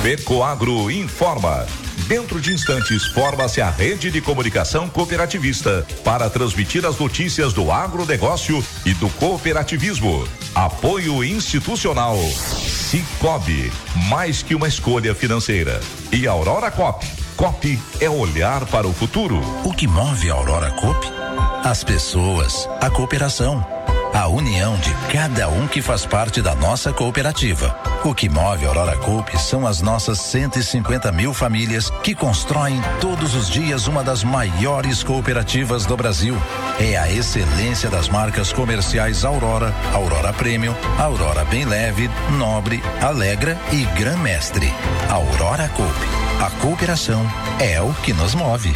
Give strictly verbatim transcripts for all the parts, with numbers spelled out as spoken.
Fecoagro informa. Dentro de instantes, forma-se a rede de comunicação cooperativista para transmitir as notícias do agronegócio e do cooperativismo. Apoio institucional. Cicobi, mais que uma escolha financeira. E Aurora Coop. Coop é olhar para o futuro. O que move a Aurora Coop? As pessoas, a cooperação, a união de cada um que faz parte da nossa cooperativa. O que move a Aurora Coop são as nossas cento e cinquenta mil famílias que constroem todos os dias uma das maiores cooperativas do Brasil. É a excelência das marcas comerciais Aurora, Aurora Premium, Aurora Bem Leve, Nobre, Alegra e Gran Mestre. Aurora Coop. A cooperação é o que nos move.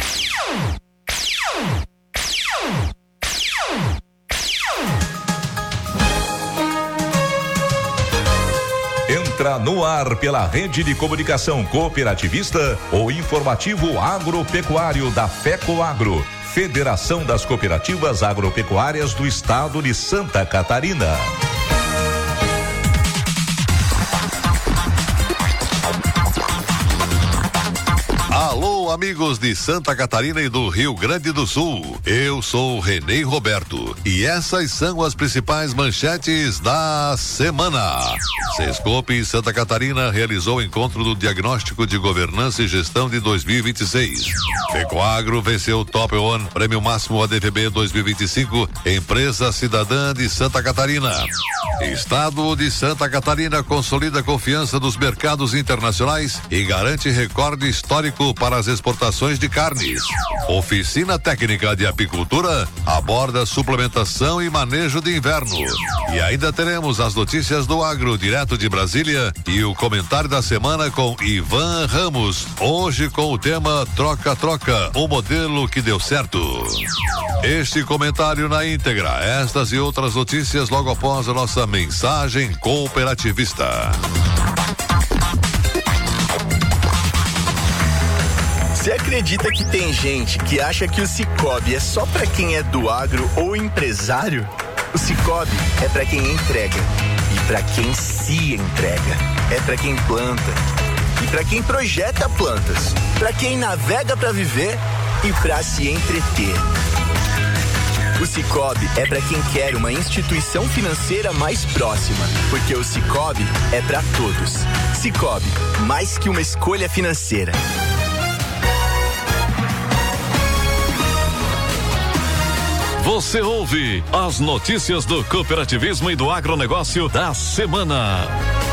Entra no ar pela rede de comunicação cooperativista o informativo agropecuário da Fecoagro, Federação das Cooperativas Agropecuárias do Estado de Santa Catarina. Alô, amigos de Santa Catarina e do Rio Grande do Sul. Eu sou Renê Roberto e essas são as principais manchetes da semana. Sescope Santa Catarina realizou o encontro do Diagnóstico de Governança e Gestão de dois mil e vinte e seis. Fecoagro venceu o Top One, Prêmio Máximo A D V B dois mil e vinte e cinco, Empresa Cidadã de Santa Catarina. Estado de Santa Catarina consolida a confiança dos mercados internacionais e garante recorde histórico para as exportações de carnes. Oficina Técnica de Apicultura aborda suplementação e manejo de inverno. E ainda teremos as notícias do agro direto de Brasília e o comentário da semana com Ivan Ramos. Hoje com o tema Troca-Troca, o modelo que deu certo. Este comentário na íntegra, estas e outras notícias logo após a nossa mensagem cooperativista. Você acredita que tem gente que acha que o Cicobi é só pra quem é do agro ou empresário? O Cicobi é pra quem entrega e pra quem se entrega. É pra quem planta e pra quem projeta plantas, pra quem navega pra viver e pra se entreter. O Cicobi é pra quem quer uma instituição financeira mais próxima, porque o Cicobi é pra todos. Cicobi, mais que uma escolha financeira. Você ouve as notícias do cooperativismo e do agronegócio da semana.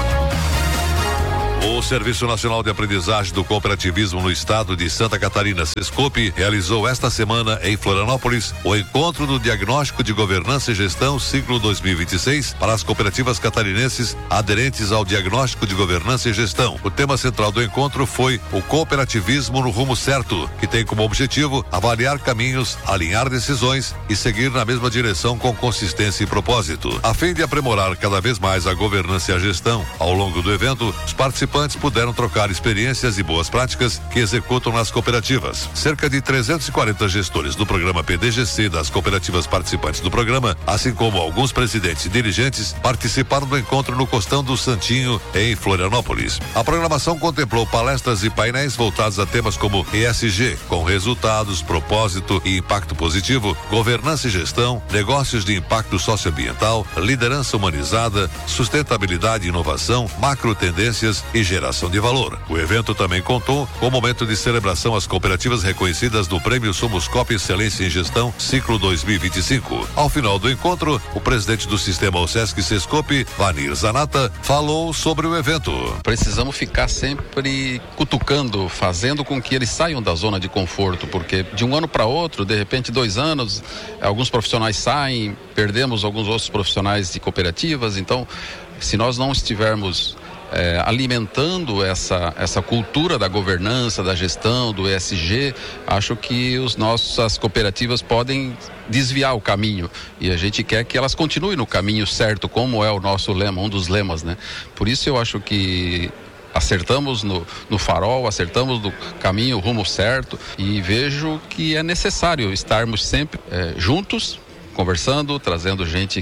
O Serviço Nacional de Aprendizagem do Cooperativismo no Estado de Santa Catarina, Sescope, realizou esta semana em Florianópolis o encontro do Diagnóstico de Governança e Gestão Ciclo dois mil e vinte e seis para as cooperativas catarinenses aderentes ao Diagnóstico de Governança e Gestão. O tema central do encontro foi o cooperativismo no rumo certo, que tem como objetivo avaliar caminhos, alinhar decisões e seguir na mesma direção com consistência e propósito. A fim de aprimorar cada vez mais a governança e a gestão, ao longo do evento, os participantes puderam trocar experiências e boas práticas que executam nas cooperativas. Cerca de trezentos e quarenta gestores do programa P D G C das cooperativas participantes do programa, assim como alguns presidentes e dirigentes, participaram do encontro no Costão do Santinho, em Florianópolis. A programação contemplou palestras e painéis voltados a temas como E S G, com resultados, propósito e impacto positivo, governança e gestão, negócios de impacto socioambiental, liderança humanizada, sustentabilidade e inovação, macro tendências e geração de valor. O evento também contou com o momento de celebração às cooperativas reconhecidas do Prêmio Somos Coop Excelência em Gestão Ciclo dois mil e vinte e cinco. Ao final do encontro, o presidente do sistema OSESC Sescope, Vanir Zanata, falou sobre o evento. Precisamos ficar sempre cutucando, fazendo com que eles saiam da zona de conforto, porque de um ano para outro, de repente dois anos, alguns profissionais saem, perdemos alguns outros profissionais de cooperativas. Então, se nós não estivermos É, alimentando essa, essa cultura da governança, da gestão, do E S G, acho que os nossos, as cooperativas podem desviar o caminho, e a gente quer que elas continuem no caminho certo, como é o nosso lema, um dos lemas, né? Por isso eu acho que acertamos no, no farol, acertamos no caminho, o rumo certo, e vejo que é necessário estarmos sempre é, juntos, conversando, trazendo gente que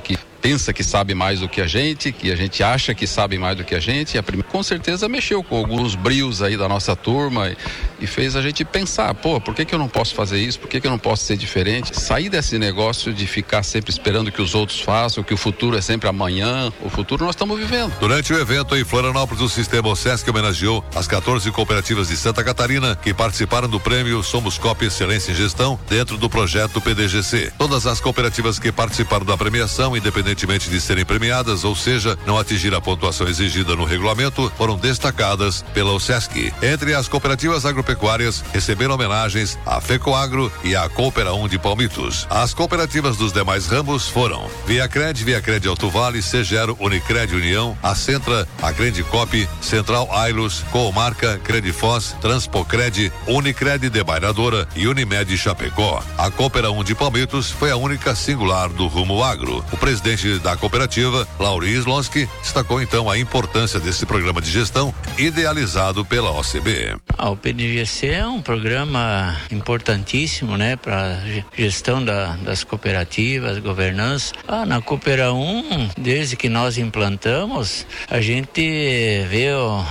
pensa que sabe mais do que a gente, que a gente acha que sabe mais do que a gente, e a primeira, com certeza mexeu com alguns brios aí da nossa turma e, e fez a gente pensar, pô, por que que eu não posso fazer isso? Por que que eu não posso ser diferente? Sair desse negócio de ficar sempre esperando que os outros façam, que o futuro é sempre amanhã, o futuro nós estamos vivendo. Durante o evento em Florianópolis, o Sistema OSESC homenageou as quatorze cooperativas de Santa Catarina que participaram do prêmio Somos Coop Excelência em Gestão dentro do projeto P D G C. Todas as cooperativas que participaram da premiação, independentemente de serem premiadas, ou seja, não atingir a pontuação exigida no regulamento, foram destacadas pela OSESC. Entre as cooperativas agropecuárias, receberam homenagens a FECOAGRO e a Coopera um de Palmitos. As cooperativas dos demais ramos foram Viacred, Viacred Alto Vale, Segero, Unicred União, a Centra, a Grande Cop, Central Ailos, Comarca, Credifós, Transpocred, Unicred Debairadora e Unimed Chapecó. A Coopera um de Palmitos foi a única singular do rumo agro. O presidente da cooperativa, Lauri Slonski, destacou então a importância desse programa de gestão idealizado pela O C B. Ah, o P D G C é um programa importantíssimo, né, para gestão da, das cooperativas, governança. Ah, na Coopera um, desde que nós implantamos, a gente vê,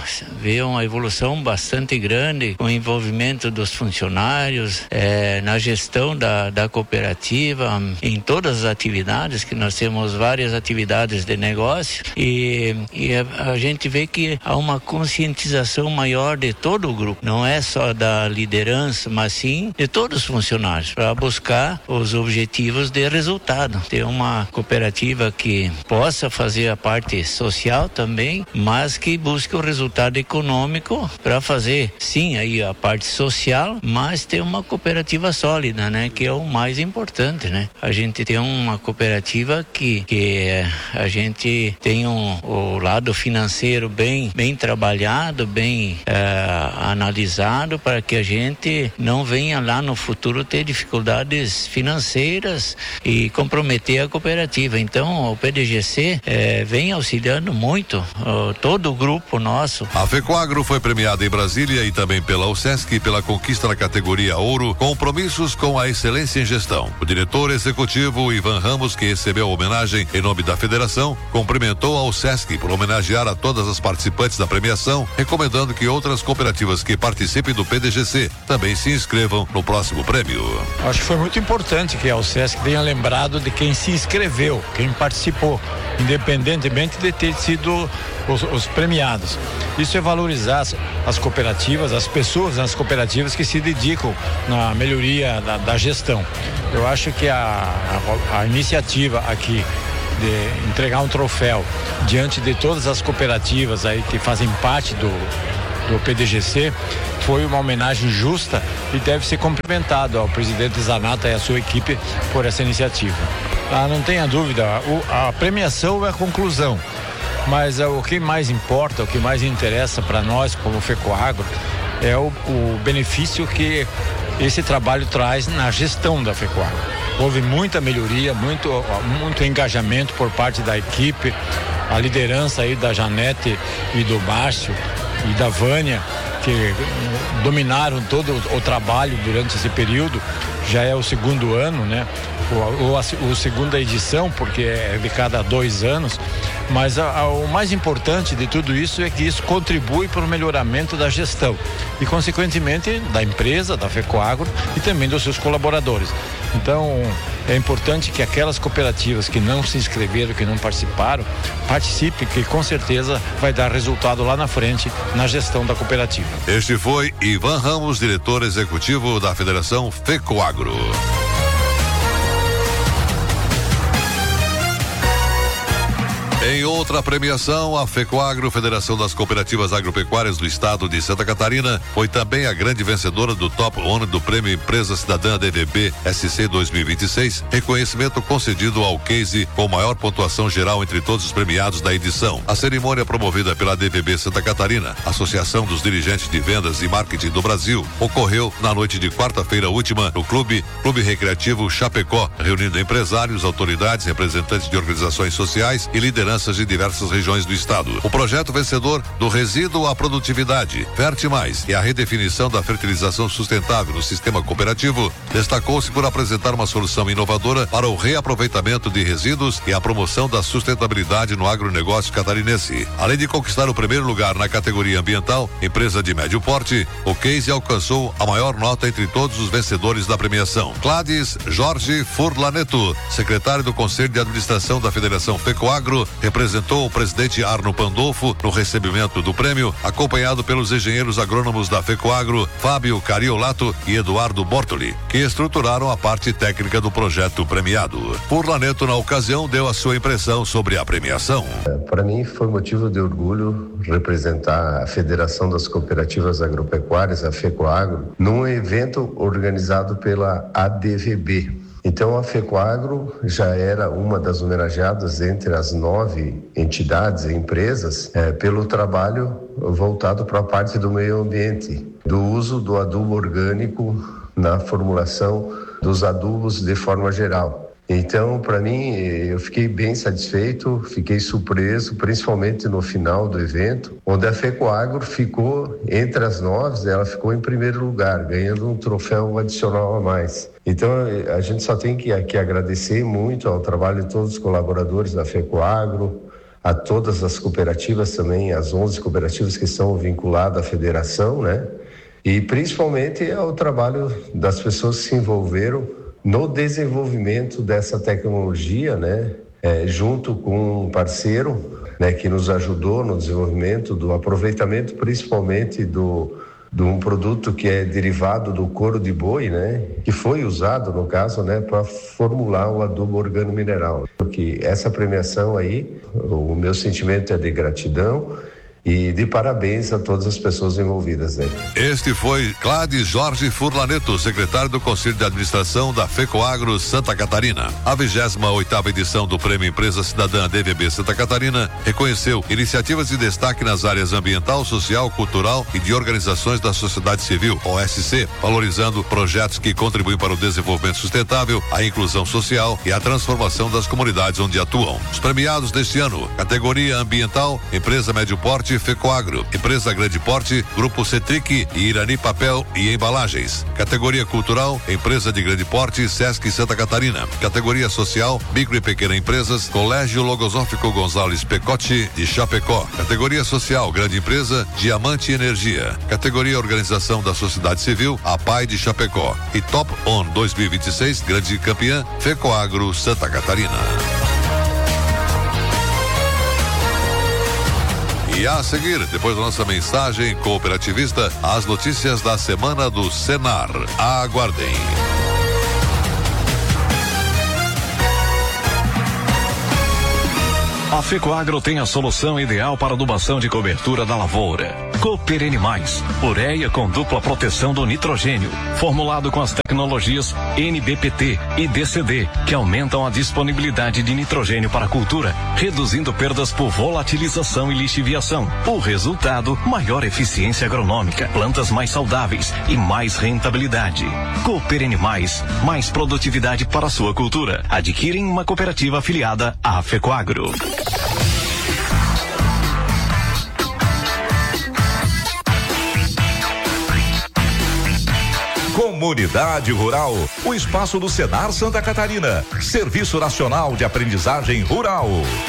vê uma evolução bastante grande com o envolvimento dos funcionários, é, na gestão da, da cooperativa, em todas as atividades, que nós temos várias atividades de negócio, e, e a, a gente vê que há uma conscientização maior de todo o grupo, não é só da liderança, mas sim de todos os funcionários, para buscar os objetivos de resultado. Ter uma cooperativa que possa fazer a parte social também, mas que busque o resultado econômico para fazer, sim, aí a parte social, mas ter uma cooperativa sólida, né, que é o mais importante, né? A gente tem uma cooperativa que, que a gente tem um, o lado financeiro bem, bem trabalhado, bem uh, analisado, para que a gente não venha lá no futuro ter dificuldades financeiras e comprometer a cooperativa. Então o P D G C eh, vem auxiliando muito uh, todo o grupo nosso. A FECOAGRO foi premiada em Brasília e também pela OSESC pela conquista na categoria Ouro, compromissos com a excelência em gestão. O diretor executivo Ivan Ramos, que recebeu a homenagem em nome da federação, cumprimentou a OSESC por homenagear a todas as participantes da premiação, recomendando que outras cooperativas que participem do P D G C também se inscrevam no próximo prêmio. Acho que foi muito importante que a OSESC tenha lembrado de quem se inscreveu, quem participou, independentemente de ter sido os, os premiados. Isso é valorizar as, as cooperativas, as pessoas nas cooperativas que se dedicam na melhoria da, da gestão. Eu acho que a, a, a iniciativa aqui de entregar um troféu diante de todas as cooperativas aí que fazem parte do, do P D G C foi uma homenagem justa e deve ser cumprimentado ao presidente Zanata e a sua equipe por essa iniciativa. Ah, não tenha dúvida, o, a premiação é a conclusão, mas é, o que mais importa, o que mais interessa para nós como FECOAGRO é o, o benefício que esse trabalho traz na gestão da FECOAGRO. Houve muita melhoria, muito, muito engajamento por parte da equipe, a liderança aí da Janete e do Márcio e da Vânia, que dominaram todo o, o trabalho durante esse período. Já é o segundo ano, né? O, o, a, o segunda edição, porque é de cada dois anos, mas a, a, o mais importante de tudo isso é que isso contribui para o melhoramento da gestão e, consequentemente, da empresa, da FECOAGRO e também dos seus colaboradores. Então, é importante que aquelas cooperativas que não se inscreveram, que não participaram, participem, que com certeza vai dar resultado lá na frente na gestão da cooperativa. Este foi Ivan Ramos, diretor executivo da Federação FECOAGRO. Em outra premiação, a FECOAGRO, Federação das Cooperativas Agropecuárias do Estado de Santa Catarina, foi também a grande vencedora do Top One do Prêmio Empresa Cidadã D V B S C dois mil e vinte e seis, reconhecimento concedido ao case com maior pontuação geral entre todos os premiados da edição. A cerimônia promovida pela D V B Santa Catarina, Associação dos Dirigentes de Vendas e Marketing do Brasil, ocorreu na noite de quarta-feira última no Clube, Clube Recreativo Chapecó, reunindo empresários, autoridades, representantes de organizações sociais e lideranças lideranças de diversas regiões do estado. O projeto vencedor do resíduo à produtividade, Ferte Mais, e a redefinição da fertilização sustentável no sistema cooperativo, destacou-se por apresentar uma solução inovadora para o reaproveitamento de resíduos e a promoção da sustentabilidade no agronegócio catarinense. Além de conquistar o primeiro lugar na categoria ambiental, empresa de médio porte, o case alcançou a maior nota entre todos os vencedores da premiação. Cláudio Jorge Furlaneto, secretário do Conselho de Administração da Federação FECOAGRO, representou o presidente Arno Pandolfo no recebimento do prêmio, acompanhado pelos engenheiros agrônomos da FECOAGRO, Fábio Cariolato e Eduardo Bortoli, que estruturaram a parte técnica do projeto premiado. Furlaneto, na ocasião, deu a sua impressão sobre a premiação. Para mim foi motivo de orgulho representar a Federação das Cooperativas Agropecuárias, a FECOAGRO, num evento organizado pela A D V B. Então a FECOAGRO já era uma das homenageadas entre as nove entidades e empresas é, pelo trabalho voltado para a parte do meio ambiente, do uso do adubo orgânico na formulação dos adubos de forma geral. Então, para mim, eu fiquei bem satisfeito, fiquei surpreso, principalmente no final do evento, onde a FECOAGRO ficou entre as nove, ela ficou em primeiro lugar, ganhando um troféu adicional a mais. Então, a gente só tem que, que agradecer muito ao trabalho de todos os colaboradores da FECOAGRO, a todas as cooperativas também, as onze cooperativas que estão vinculadas à federação, né? E principalmente ao trabalho das pessoas que se envolveram no desenvolvimento dessa tecnologia, né, é, junto com um parceiro, né, que nos ajudou no desenvolvimento do aproveitamento, principalmente do de um produto que é derivado do couro de boi, né, que foi usado no caso, né, para formular o adubo organomineral. Porque essa premiação aí, o meu sentimento é de gratidão e de parabéns a todas as pessoas envolvidas, né? Este foi Cláudio Jorge Furlaneto, secretário do Conselho de Administração da FECOAGRO Santa Catarina. A vigésima oitava edição do Prêmio Empresa Cidadã D V B Santa Catarina reconheceu iniciativas de destaque nas áreas ambiental, social, cultural e de organizações da sociedade civil, O S C, valorizando projetos que contribuem para o desenvolvimento sustentável, a inclusão social e a transformação das comunidades onde atuam. Os premiados deste ano: categoria ambiental, empresa médio porte, FECOAGRO, empresa grande porte, Grupo Cetric e Irani Papel e Embalagens. Categoria cultural, empresa de grande porte, Sesc Santa Catarina. Categoria social, micro e pequena empresas, Colégio Logosófico Gonzalez Pecote de Chapecó. Categoria social, grande empresa, Diamante Energia. Categoria organização da sociedade civil, A P A I de Chapecó. E Top On dois mil e vinte e seis, grande campeã, FECOAGRO Santa Catarina. E a seguir, depois da nossa mensagem cooperativista, as notícias da semana do Senar. Aguardem. A FECOAGRO tem a solução ideal para adubação de cobertura da lavoura. Cooper Animais, ureia com dupla proteção do nitrogênio, formulado com as tecnologias N B P T e D C D, que aumentam a disponibilidade de nitrogênio para a cultura, reduzindo perdas por volatilização e lixiviação. O resultado, maior eficiência agronômica, plantas mais saudáveis e mais rentabilidade. Cooper Animais, mais produtividade para a sua cultura. Adquire em uma cooperativa afiliada à FECOAGRO. Comunidade Rural, o espaço do Senar Santa Catarina, Serviço Nacional de Aprendizagem Rural.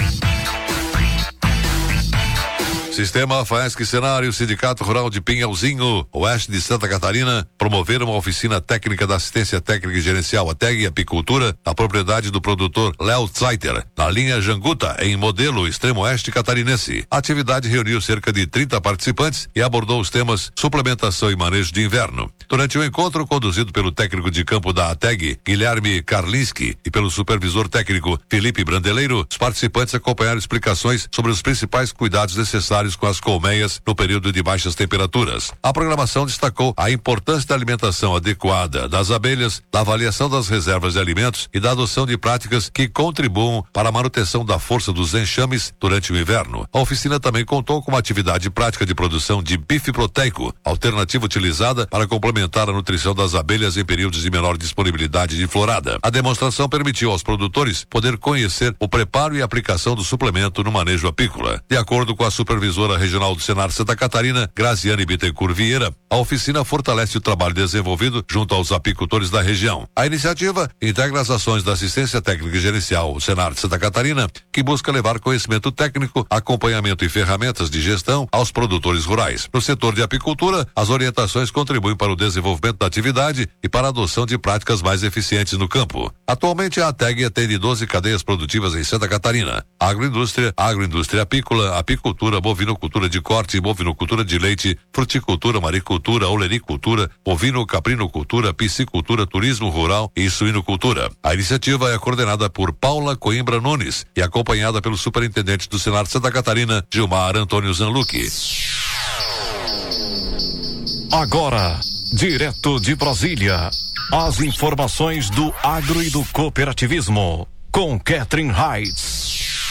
Sistema Faesc Senar e o Sindicato Rural de Pinhalzinho, oeste de Santa Catarina, promoveram uma oficina técnica da assistência técnica e gerencial A T E G e apicultura, a propriedade do produtor Léo Zeiter, na linha Janguta, em Modelo, extremo oeste catarinense. A atividade reuniu cerca de trinta participantes e abordou os temas suplementação e manejo de inverno. Durante o encontro, conduzido pelo técnico de campo da A T E G, Guilherme Karlinski, e pelo supervisor técnico Felipe Brandeleiro, os participantes acompanharam explicações sobre os principais cuidados necessários com as colmeias no período de baixas temperaturas. A programação destacou a importância da alimentação adequada das abelhas, da avaliação das reservas de alimentos e da adoção de práticas que contribuam para a manutenção da força dos enxames durante o inverno. A oficina também contou com uma atividade prática de produção de bife proteico, alternativa utilizada para complementar aumentar a nutrição das abelhas em períodos de menor disponibilidade de florada. A demonstração permitiu aos produtores poder conhecer o preparo e aplicação do suplemento no manejo apícola. De acordo com a supervisora regional do Senar Santa Catarina, Graziane Bittencourt Vieira, a oficina fortalece o trabalho desenvolvido junto aos apicultores da região. A iniciativa integra as ações da assistência técnica e gerencial Senar Santa Catarina, que busca levar conhecimento técnico, acompanhamento e ferramentas de gestão aos produtores rurais. No setor de apicultura, as orientações contribuem para o desenvolvimento da atividade e para a adoção de práticas mais eficientes no campo. Atualmente, a ATEG atende doze cadeias produtivas em Santa Catarina: agroindústria, agroindústria apícola, apicultura, bovinocultura de corte, bovinocultura de leite, fruticultura, maricultura, olericultura, bovino-caprinocultura, piscicultura, turismo rural e suinocultura. A iniciativa é coordenada por Paula Coimbra Nunes e acompanhada pelo superintendente do Senar Santa Catarina, Gilmar Antônio Zanlucchi. Agora, direto de Brasília, as informações do agro e do cooperativismo, com Catherine Heitz.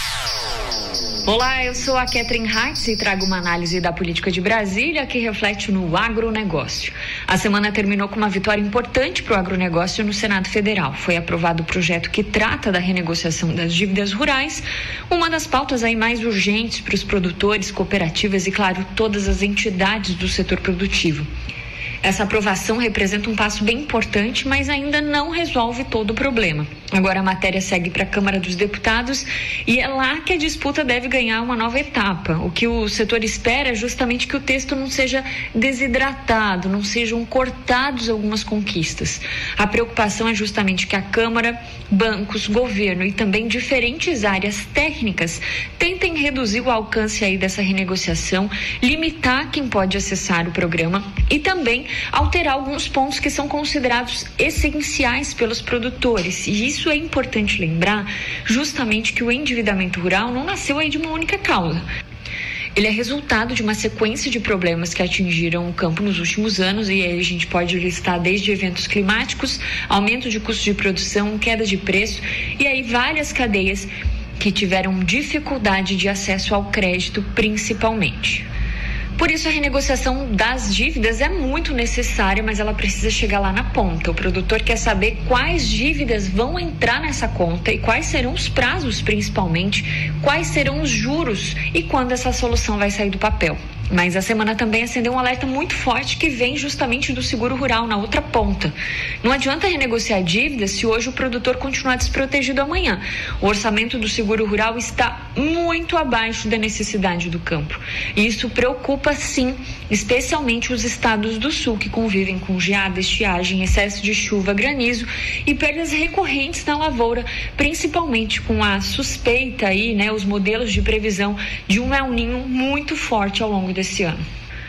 Olá, eu sou a Catherine Heitz e trago uma análise da política de Brasília que reflete no agronegócio. A semana terminou com uma vitória importante para o agronegócio no Senado Federal. Foi aprovado o projeto que trata da renegociação das dívidas rurais, uma das pautas aí mais urgentes para os produtores, cooperativas e, claro, todas as entidades do setor produtivo. Essa aprovação representa um passo bem importante, mas ainda não resolve todo o problema. Agora a matéria segue para a Câmara dos Deputados e é lá que a disputa deve ganhar uma nova etapa. O que o setor espera é justamente que o texto não seja desidratado, não sejam cortados algumas conquistas. A preocupação é justamente que a Câmara, bancos, governo e também diferentes áreas técnicas tentem reduzir o alcance aí dessa renegociação, limitar quem pode acessar o programa e também alterar alguns pontos que são considerados essenciais pelos produtores. E isso é importante lembrar, justamente que o endividamento rural não nasceu aí de uma única causa. Ele é resultado de uma sequência de problemas que atingiram o campo nos últimos anos, e aí a gente pode listar desde eventos climáticos, aumento de custo de produção, queda de preço, e aí várias cadeias que tiveram dificuldade de acesso ao crédito, principalmente. Por isso, a renegociação das dívidas é muito necessária, mas ela precisa chegar lá na ponta. O produtor quer saber quais dívidas vão entrar nessa conta e quais serão os prazos, principalmente, quais serão os juros e quando essa solução vai sair do papel. Mas a semana também acendeu um alerta muito forte que vem justamente do seguro rural na outra ponta. Não adianta renegociar dívidas se hoje o produtor continuar desprotegido amanhã. O orçamento do seguro rural está muito abaixo da necessidade do campo. E isso preocupa, sim, especialmente os estados do sul, que convivem com geada, estiagem, excesso de chuva, granizo e perdas recorrentes na lavoura, principalmente com a suspeita aí, né, os modelos de previsão de um El Niño muito forte ao longo desse ano.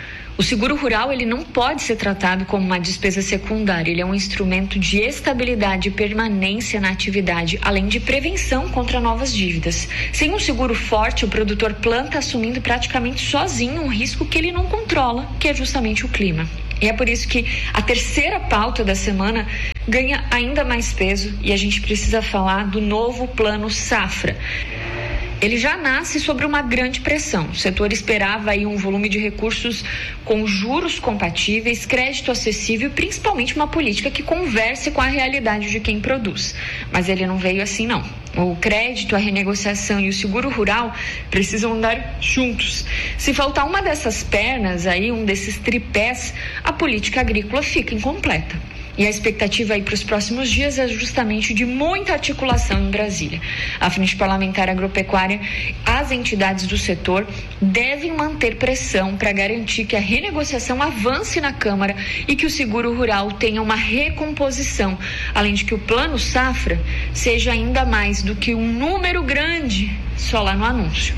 O seguro rural, ele não pode ser tratado como uma despesa secundária, ele é um instrumento de estabilidade e permanência na atividade, além de prevenção contra novas dívidas. Sem um seguro forte, o produtor planta assumindo praticamente sozinho um risco que ele não controla, que é justamente o clima. E é por isso que a terceira pauta da semana ganha ainda mais peso e a gente precisa falar do novo Plano Safra. Ele já nasce sobre uma grande pressão. O setor esperava aí um volume de recursos com juros compatíveis, crédito acessível e principalmente uma política que converse com a realidade de quem produz. Mas ele não veio assim, não. O crédito, a renegociação e o seguro rural precisam andar juntos. Se faltar uma dessas pernas, aí, um desses tripés, a política agrícola fica incompleta. E a expectativa aí para os próximos dias é justamente de muita articulação em Brasília. A Frente Parlamentar Agropecuária, as entidades do setor devem manter pressão para garantir que a renegociação avance na Câmara e que o seguro rural tenha uma recomposição, além de que o Plano Safra seja ainda mais do que um número grande só lá no anúncio.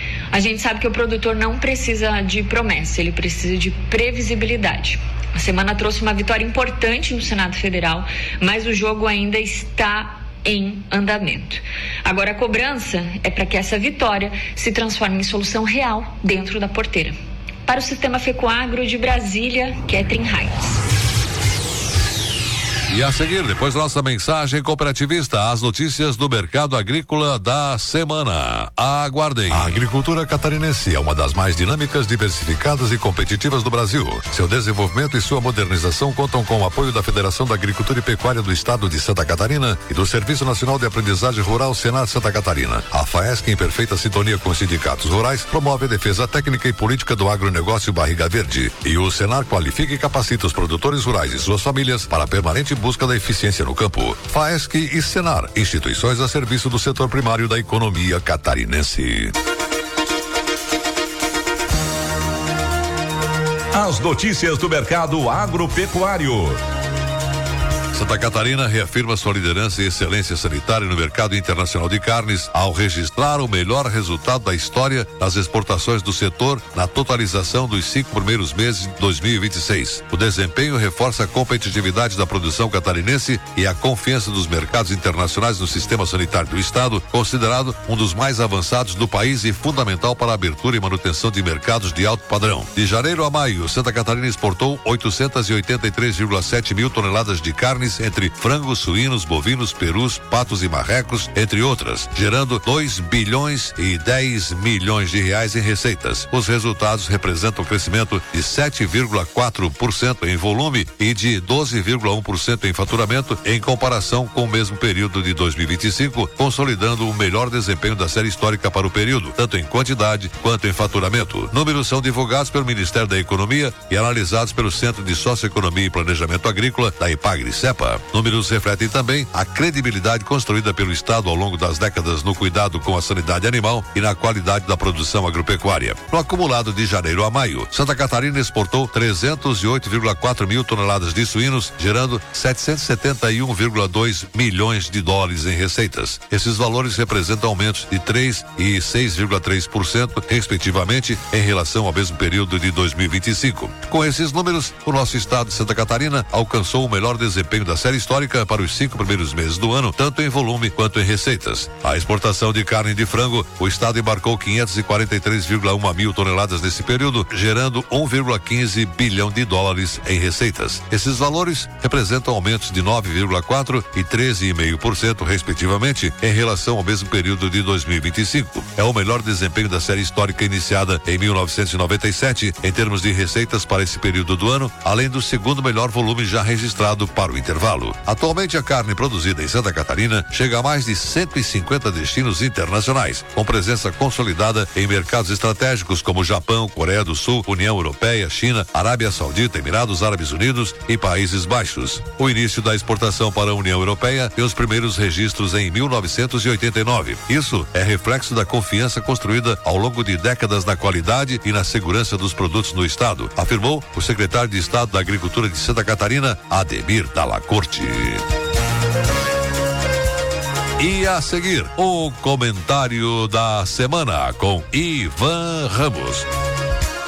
A gente sabe que o produtor não precisa de promessa, ele precisa de previsibilidade. A semana trouxe uma vitória importante no Senado Federal, mas o jogo ainda está em andamento. Agora a cobrança é para que essa vitória se transforme em solução real dentro da porteira. Para o Sistema Fecoagro de Brasília, Catherine Heitz. E a seguir, depois da nossa mensagem cooperativista, as notícias do mercado agrícola da semana. Aguardem. A agricultura catarinense é uma das mais dinâmicas, diversificadas e competitivas do Brasil. Seu desenvolvimento e sua modernização contam com o apoio da Federação da Agricultura e Pecuária do Estado de Santa Catarina e do Serviço Nacional de Aprendizagem Rural Senar Santa Catarina. A FAESC, em perfeita sintonia com os sindicatos rurais, promove a defesa técnica e política do agronegócio Barriga Verde. E o Senar qualifica e capacita os produtores rurais e suas famílias para a permanente busca da eficiência no campo. FAESC e Senar, instituições a serviço do setor primário da economia catarinense. As notícias do mercado agropecuário. Santa Catarina reafirma sua liderança e excelência sanitária no mercado internacional de carnes ao registrar o melhor resultado da história nas exportações do setor na totalização dos cinco primeiros meses de dois mil e vinte e seis. O desempenho reforça a competitividade da produção catarinense e a confiança dos mercados internacionais no sistema sanitário do estado, considerado um dos mais avançados do país e fundamental para a abertura e manutenção de mercados de alto padrão. De janeiro a maio, Santa Catarina exportou oitocentos e oitenta e três vírgula sete mil toneladas de carnes entre frangos, suínos, bovinos, perus, patos e marrecos, entre outras, gerando dois bilhões e dez milhões de reais em receitas. Os resultados representam um crescimento de sete vírgula quatro por cento em volume e de doze vírgula um por cento em faturamento em comparação com o mesmo período de dois mil e vinte e cinco, consolidando o melhor desempenho da série histórica para o período, tanto em quantidade quanto em faturamento. Números são divulgados pelo Ministério da Economia e analisados pelo Centro de Socioeconomia e Planejamento Agrícola da Epagri-Cepa. Números refletem também a credibilidade construída pelo Estado ao longo das décadas no cuidado com a sanidade animal e na qualidade da produção agropecuária. No acumulado de janeiro a maio, Santa Catarina exportou trezentos e oito vírgula quatro mil toneladas de suínos, gerando setecentos e setenta e um vírgula dois milhões de dólares em receitas. Esses valores representam aumentos de três e seis vírgula três por cento, respectivamente, em relação ao mesmo período de dois mil e vinte e cinco. Com esses números, o nosso estado de Santa Catarina alcançou o melhor desempenho da série histórica para os cinco primeiros meses do ano, tanto em volume quanto em receitas. A exportação de carne de frango, o estado embarcou quinhentos e quarenta e três vírgula um mil toneladas nesse período, gerando um vírgula quinze bilhão de dólares em receitas. Esses valores representam aumentos de nove vírgula quatro por cento e treze vírgula cinco por cento, respectivamente, em relação ao mesmo período de dois mil e vinte e cinco. É o melhor desempenho da série histórica iniciada em mil novecentos e noventa e sete, em termos de receitas para esse período do ano, além do segundo melhor volume já registrado para o intervalo. Atualmente, a carne produzida em Santa Catarina chega a mais de cento e cinquenta destinos internacionais, com presença consolidada em mercados estratégicos como Japão, Coreia do Sul, União Europeia, China, Arábia Saudita, Emirados Árabes Unidos e Países Baixos. O início da exportação para a União Europeia tem os primeiros registros em mil novecentos e oitenta e nove. Isso é reflexo da confiança construída ao longo de décadas na qualidade e na segurança dos produtos no estado, afirmou o secretário de Estado da Agricultura de Santa Catarina, Ademir Dalacorte. E a seguir, o comentário da semana com Ivan Ramos.